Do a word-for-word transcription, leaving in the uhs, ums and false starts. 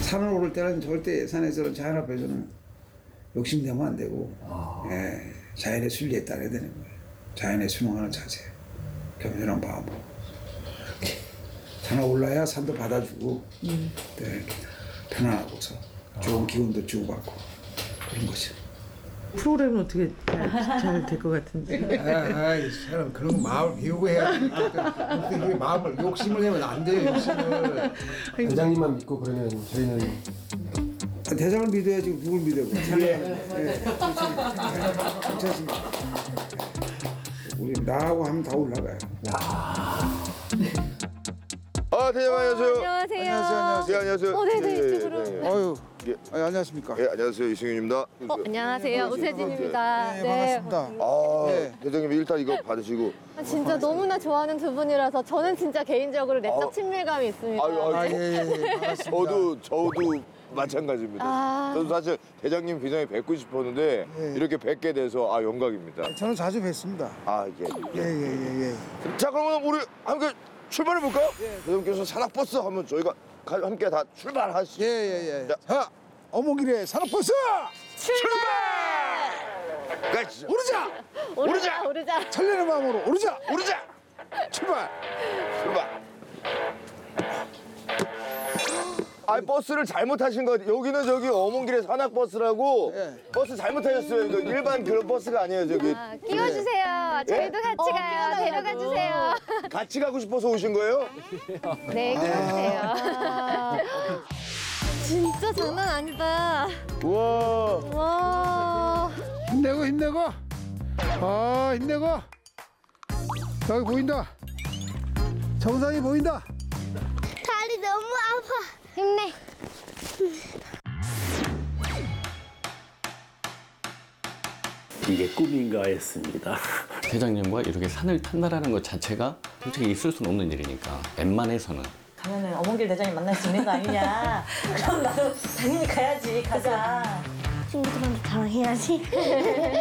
산을 오를 때는 절대 산에서는 자연 앞에서는 욕심내면 안 되고 아. 예, 자연의 순리에 따라야 되는 거예요. 자연에 순응하는 자세, 겸손한 마음으로 산에 올라야 산도 받아주고 음. 네, 편안하고서 좋은 기운도 주고받고 그런 거죠. 프로그램은 어떻게 잘 될 것 같은데. 아, 아, 사람 그런 거 마음을 비우고 해야지. 그렇게 마음을 욕심을 내면 안 돼요. 욕심을. 대장님만 믿고 그러면 저희는 대장을 믿어야지 누굴 믿어요? 네. 괜찮습니다. 우리 나하고 하면 다 올라가요. 아, 대장 안녕하세요. 안녕하세요. 안녕하세요, 안녕하세요. 예, 안녕하세요. 어, 네네, 예, 예, 이쪽으로. 예, 예. 어유, 예. 아니, 안녕하십니까? 예, 안녕하세요. 이승윤입니다. 어, 안녕하세요. 오세진입니다. 네, 반갑습니다. 아, 네. 대장님 일단 이거 받으시고. 아, 진짜 너무나 좋아하는 두 분이라서 저는 진짜 개인적으로 내적 아우. 친밀감이 있습니다. 아유, 아유. 아, 예, 예, 반갑습니다. 저도 저도 마찬가지입니다. 아. 저도 사실 대장님 굉장히 뵙고 싶었는데 예. 이렇게 뵙게 돼서 아 영광입니다. 저는 자주 뵙습니다. 아 예. 예, 예, 예, 예. 자 그러면 우리 함께 출발해 볼까요? 대장님께서 산악버스 하면 저희가 가- 함께 다 출발하시죠. 예, 예, 예. 자. 자, 어묵이래 산업버스 출발! 가시죠. 오르자! 오르자, 오르자. 설레는 마음으로 오르자! 오르자. 출발! 출발. 아 버스를 잘못 타신 것 같아요. 여기는 저기 어몽길의 산악버스라고 예. 버스 잘못 타셨어요. 이거 일반 그런 버스가 아니에요. 저기 아, 끼워주세요. 저희도 같이 어, 가요. 데려가 주세요. 같이 가고 싶어서 오신 거예요? 네, 끼워주세요. 진짜 장난 아니다. 우와. 와. 힘내고 힘내고 아 힘내고 여기 보인다 정상이 보인다 다리 너무 아파. 힘내. 이게 꿈인가 했습니다. 대장님과 이렇게 산을 탄다라는 것 자체가 솔직히 있을 수는 없는 일이니까 웬만해서는 가면은 어몽길 대장님 만날 수 있는 거 아니냐. 그럼 나도 당연히 가야지. 가자. 친구들한테 자랑해야지.